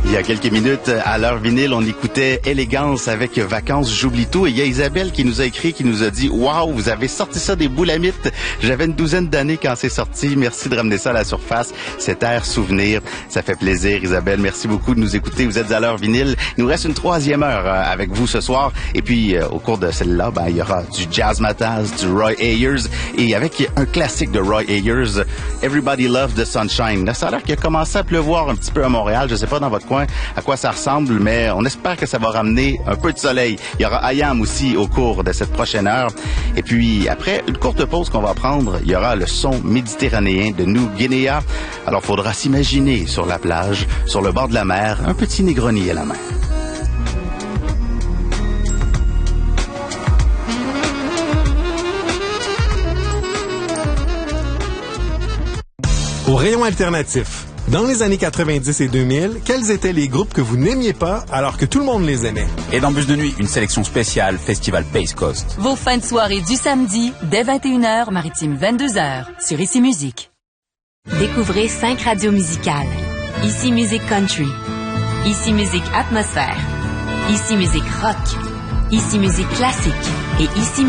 Il y a quelques minutes, à l'heure vinyle, on écoutait Élégance avec Vacances, j'oublie tout. Et il y a Isabelle qui nous a écrit, qui nous a dit « Wow, vous avez sorti ça des boulamites. J'avais une douzaine d'années quand c'est sorti. Merci de ramener ça à la surface. Cet air souvenir. » Ça fait plaisir, Isabelle. Merci beaucoup de nous écouter. Vous êtes à l'heure vinyle. Il nous reste une troisième heure avec vous ce soir. Et puis, au cours de celle-là, il y aura du Jazz Mataz, du Roy Ayers. Et avec un classique de Roy Ayers, Everybody Loves the Sunshine. Là, ça a l'air qu'il a commencé à pleuvoir un petit peu à Montréal. Je sais pas dans votre coin à quoi ça ressemble, mais on espère que ça va ramener un peu de soleil. Il y aura Ayam aussi au cours de cette prochaine heure. Et puis, après une courte pause qu'on va prendre, il y aura le son méditerranéen de New Guinea. Alors, faudra s'imaginer sur la plage, sur le bord de la mer, un petit Negroni à la main. Au rayon alternatif. Dans les années 90 et 2000, quels étaient les groupes que vous n'aimiez pas alors que tout le monde les aimait? Et dans Bus de nuit, une sélection spéciale Festival Pace Coast. Vos fins de soirée du samedi, dès 21h, Maritime 22h, sur Ici Musique. Découvrez 5 radios musicales. Ici Musique Country. Ici Musique Atmosphère. Ici Musique Rock. Ici Musique Classique. Et Ici